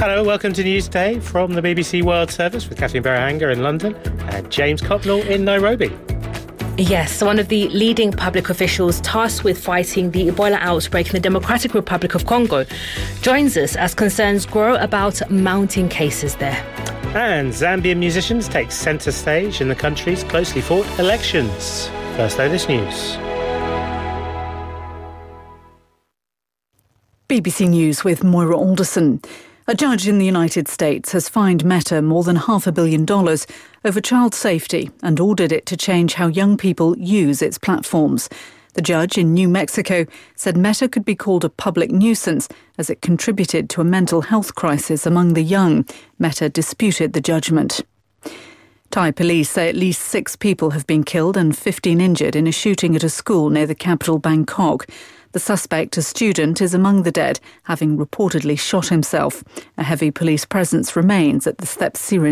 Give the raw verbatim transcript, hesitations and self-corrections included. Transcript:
Hello, welcome to Newsday from the B B C World Service with Kathleen Berrahanger in London and James Copnall in Nairobi. Yes, one of the leading public officials tasked with fighting the Ebola outbreak in the Democratic Republic of Congo joins us as concerns grow about mounting cases there. And Zambian musicians take centre stage in the country's closely fought elections. First though, this news. B B C News with Moira Alderson. A judge in the United States has fined Meta more than half a billion dollars over child safety and ordered it to change how young people use its platforms. The judge in New Mexico said Meta could be called a public nuisance as it contributed to a mental health crisis among the young. Meta disputed the judgment. Thai police say at least six people have been killed and fifteen injured in a shooting at a school near the capital Bangkok. The suspect, a student, is among the dead, having reportedly shot himself. A heavy police presence remains at the Thepsirin